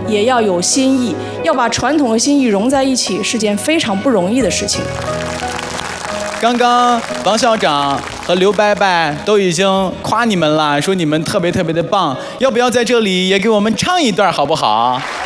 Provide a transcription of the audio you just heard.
也要有新意，要把传统和新意融在一起，是件非常不容易的事情。 刚刚王校长和刘伯伯都已经夸你们了，说你们特别特别的棒，要不要在这里也给我们唱一段好不好？